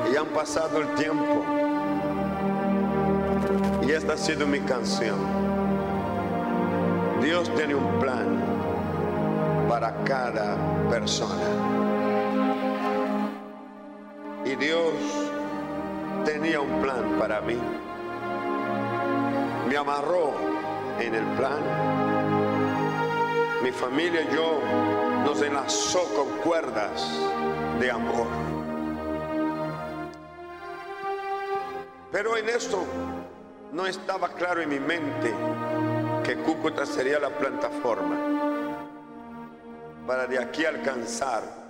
Y han pasado el tiempo. Y esta ha sido mi canción. Dios tiene un plan para cada persona. Y Dios tenía un plan para mí. Me amarró en el plan. Mi familia y yo nos enlazó con cuerdas de amor. Pero en esto no estaba claro en mi mente que Cúcuta sería la plataforma para de aquí alcanzar